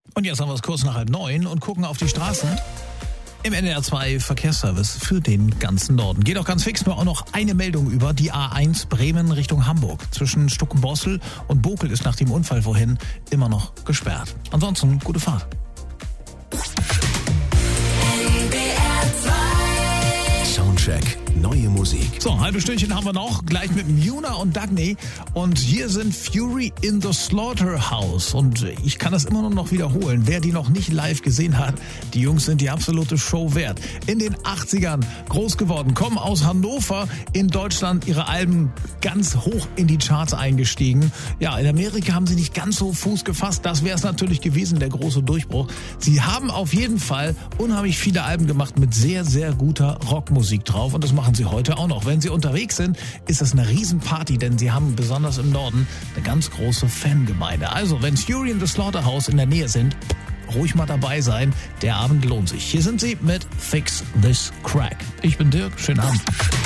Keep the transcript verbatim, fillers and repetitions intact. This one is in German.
Und jetzt haben wir es kurz nach halb neun und gucken auf die Straßen. Im N D R zwei Verkehrsservice für den ganzen Norden. Geht auch ganz fix, nur auch noch eine Meldung über die A eins Bremen Richtung Hamburg. Zwischen Stuckenbossel und Bokel ist nach dem Unfall vorhin immer noch gesperrt. Ansonsten gute Fahrt. Soundcheck, neue Musik. So, ein halbes Stündchen haben wir noch, gleich mit Muna und Dagny. Und hier sind Fury in the Slaughterhouse. Und ich kann das immer nur noch wiederholen. Wer die noch nicht live gesehen hat, die Jungs sind die absolute Show wert. In den achtzigern groß geworden, kommen aus Hannover, in Deutschland ihre Alben ganz hoch in die Charts eingestiegen. Ja, in Amerika haben sie nicht ganz so Fuß gefasst. Das wäre es natürlich gewesen, der große Durchbruch. Sie haben auf jeden Fall unheimlich viele Alben gemacht mit sehr, sehr guter Rockmusik drauf. Und das machen sie heute auch noch. Wenn sie unterwegs sind, ist das eine Riesenparty, denn sie haben besonders im Norden eine ganz große Fangemeinde. Also, wenn Fury in the Slaughterhouse in der Nähe sind, ruhig mal dabei sein. Der Abend lohnt sich. Hier sind sie mit Fix This Crack. Ich bin Dirk. Schönen Abend.